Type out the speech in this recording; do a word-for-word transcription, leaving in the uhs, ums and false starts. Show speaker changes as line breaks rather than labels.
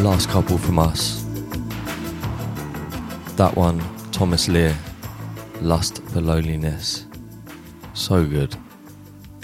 Last couple from us. That one, Thomas Lear, Lust for Loneliness. So good.